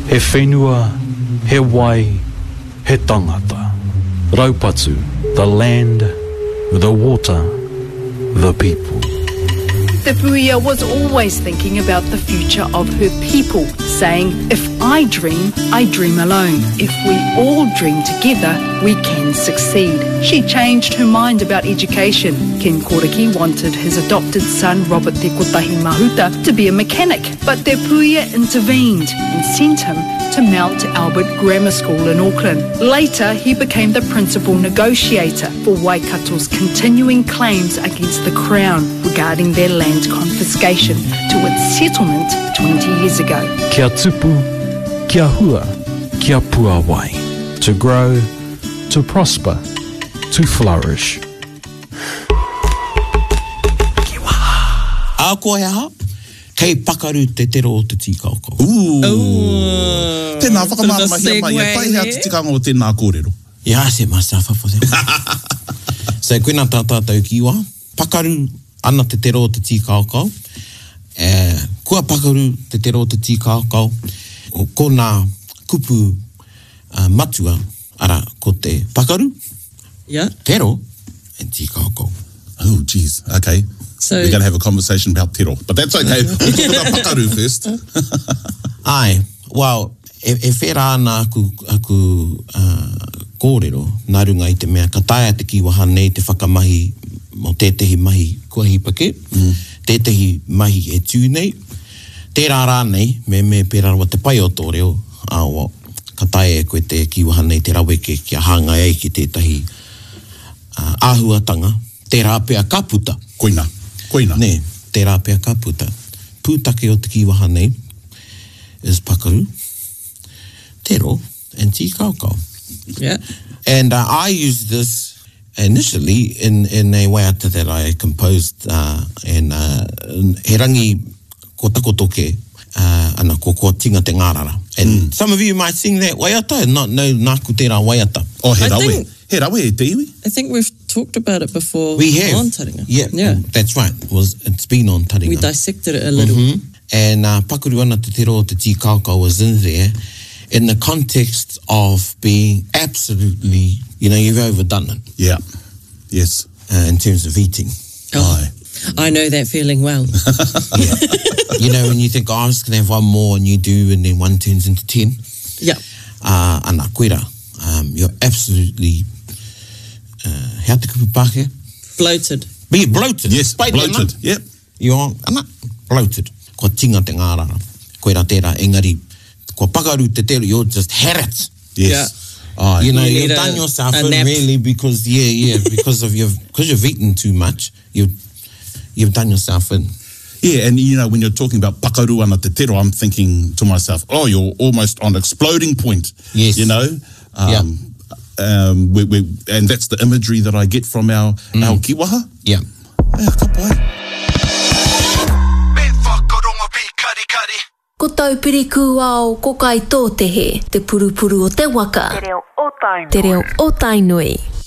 He whenua, he wai, he tangata. Raupatu, the land, the water, the people. Te Puia was always thinking about the future of her people, saying, if I dream alone. If we all dream together, we can succeed. She changed her mind about education. Ken Koriki wanted his adopted son, Robert Te Kotahi Mahuta, to be a mechanic, but Te Puia intervened and sent him to Mount Albert Grammar School in Auckland. Later, he became the principal negotiator for Waikato's continuing claims against the Crown regarding their land confiscation to its settlement 20 years ago. Kia tupu, kia hua, kia pua wai. To grow, to prosper, to flourish. A koe aha, kei pakaru te tero o te tīkaukau. Tēnā whakamāramahia mai, e pai hea te tikanga o tēnā kōrero. Ia, se masafa po se. So, koina tātātou kiwa, pakaru ana te tero o te tīkaukau. Kua pakaru te tero o te tīkaukau, ko nā kupu matua, ara, ko te pakaru, tero, and tīkaukau. Oh, geez, okay. So, we're going to have a conversation about tero, but that's okay. We'll talk about pakaru first. Ai, well, e whera ana aku kōrero, nā runga i te mea, ka taia te kiwaha nei te whakamahi mo tētehi mahi kua hipake, tētehi mahi e tū nei, tērā rā nei, me pērarawa te pai o tō reo, ka taia e koe te kiwaha nei te raweke kia hanga ei ki tētahi āhuatanga, tērā pēa ka puta. Koina. Ne, tērā pēa ka puta. Pūtake o te kiwaha nei is pakaru, tero, and tīkaukau. Yeah. And I used this initially in a waiata that I composed and he rangi ko takotoke ana ko tinga te ngārara. And some of you might sing that waiata and not know nāku tērā waiata. Oh, he rawe. He rawe e te iwi. I think we've talked about it before. We have. On Taringa. Yeah, that's right. It's been on Taringa. We dissected it a little. And pakuru ana te tero o te tīkaukau was in there in the context of being absolutely, you've overdone it. Yeah. Yes. In terms of eating. Oh, I know that feeling well. Yeah. When you think, I'm just going to have one more, and you do, and then one turns into 10. Yeah. Ana koera, you're absolutely, how te kupu Pākehā? Bloated. Be bloated. Yes, bloated. Yep. You're bloated. Ko tinga te ngārara. Koera tērā, engari, ko pakaru te tero, you're just had it. Yes. Yeah. You've done yourself in really because you've eaten too much. You've done yourself in. Yeah, and when you're talking about pakaru ana te tero, I'm thinking to myself, you're almost on exploding point. Yes. And that's the imagery that I get from our kiwaha. Yeah. Ka pai. Ko tau piriku ao, ko kai tō tehe, te purupuru o te waka. Te reo o tainui.